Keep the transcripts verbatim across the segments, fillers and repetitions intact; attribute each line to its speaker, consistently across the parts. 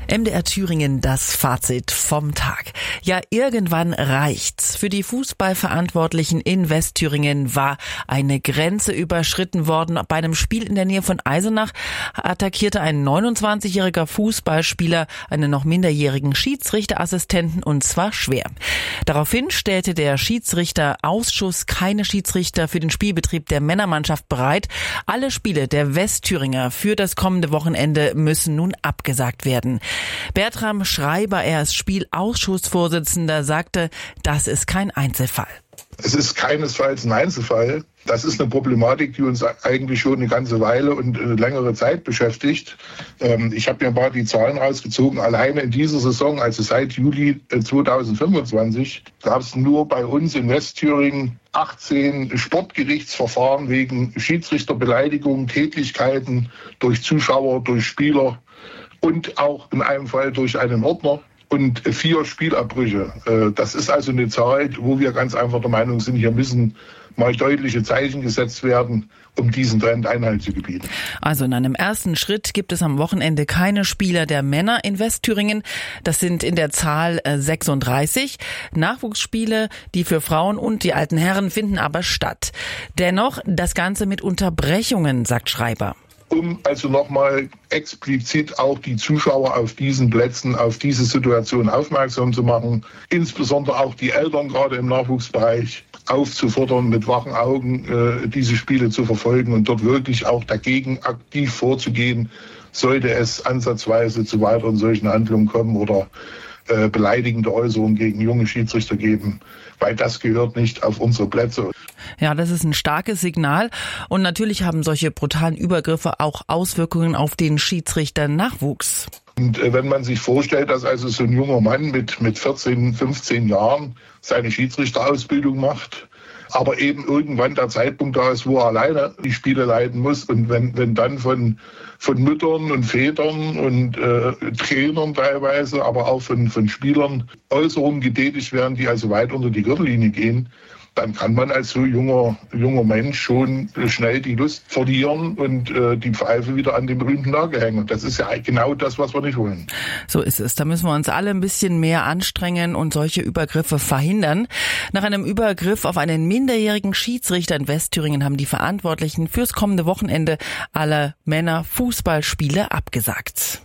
Speaker 1: M D R Thüringen, das Fazit vom Tag. Ja, irgendwann reicht's. Für die Fußballverantwortlichen in Westthüringen war eine Grenze überschritten worden. Bei einem Spiel in der Nähe von Eisenach attackierte ein neunundzwanzigjähriger Fußballspieler einen noch minderjährigen Schiedsrichterassistenten, und zwar schwer. Daraufhin stellte der Schiedsrichterausschuss keine Schiedsrichter für den Spielbetrieb der Männermannschaft bereit. Alle Spiele der Westthüringer für das kommende Wochenende müssen nun abgesagt werden. Bertram Schreiber, er ist Spielausschussvorsitzender, sagte, das ist kein Einzelfall.
Speaker 2: Es ist keinesfalls ein Einzelfall. Das ist eine Problematik, die uns eigentlich schon eine ganze Weile und eine längere Zeit beschäftigt. Ich habe mir mal die Zahlen rausgezogen. Alleine in dieser Saison, also seit Juli zweitausendfünfundzwanzig, gab es nur bei uns in Westthüringen achtzehn Sportgerichtsverfahren wegen Schiedsrichterbeleidigung, Tätlichkeiten durch Zuschauer, durch Spieler und auch in einem Fall durch einen Ordner und vier Spielabbrüche. Das ist also eine Zahl, wo wir ganz einfach der Meinung sind, hier müssen mal deutliche Zeichen gesetzt werden, um diesen Trend Einhalt zu gebieten.
Speaker 1: Also in einem ersten Schritt gibt es am Wochenende keine Spieler der Männer in Westthüringen. Das sind in der Zahl sechsunddreißig. Nachwuchsspiele, die für Frauen und die alten Herren, finden aber statt. Dennoch das Ganze mit Unterbrechungen, sagt Schreiber.
Speaker 2: Um also nochmal explizit auch die Zuschauer auf diesen Plätzen, auf diese Situation aufmerksam zu machen, insbesondere auch die Eltern gerade im Nachwuchsbereich aufzufordern, mit wachen Augen äh, diese Spiele zu verfolgen und dort wirklich auch dagegen aktiv vorzugehen, sollte es ansatzweise zu weiteren solchen Handlungen kommen oder äh, beleidigende Äußerungen gegen junge Schiedsrichter geben, weil das gehört nicht auf unsere Plätze.
Speaker 1: Ja, das ist ein starkes Signal. Und natürlich haben solche brutalen Übergriffe auch Auswirkungen auf den Schiedsrichter-Nachwuchs.
Speaker 2: Und äh, wenn man sich vorstellt, dass also so ein junger Mann mit, mit vierzehn, fünfzehn Jahren seine Schiedsrichterausbildung macht, aber eben irgendwann der Zeitpunkt da ist, wo er alleine die Spiele leiten muss. Und wenn, wenn dann von, von Müttern und Vätern und äh, Trainern teilweise, aber auch von, von Spielern Äußerungen getätigt werden, die also weit unter die Gürtellinie gehen, dann kann man als so junger, junger Mensch schon schnell die Lust verlieren und äh, die Pfeife wieder an den berühmten Nagel hängen. Das ist ja genau das, was wir nicht wollen.
Speaker 1: So ist es. Da müssen wir uns alle ein bisschen mehr anstrengen und solche Übergriffe verhindern. Nach einem Übergriff auf einen minderjährigen Schiedsrichter in Westthüringen haben die Verantwortlichen fürs kommende Wochenende alle Männer-Fußballspiele abgesagt.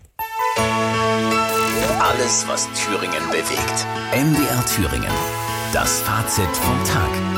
Speaker 3: Alles, was Thüringen bewegt. M D R Thüringen. Das Fazit vom Tag.